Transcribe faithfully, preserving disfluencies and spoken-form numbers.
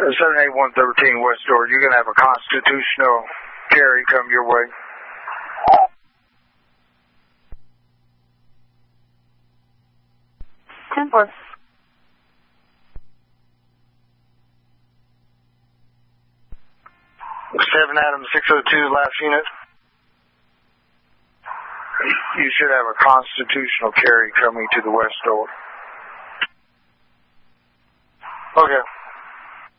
seven eight one thirteen West Door, you're going to have a constitutional carry come your way. ten four. seven Adam six oh two, last unit. You should have a constitutional carry coming to the West Door. Okay.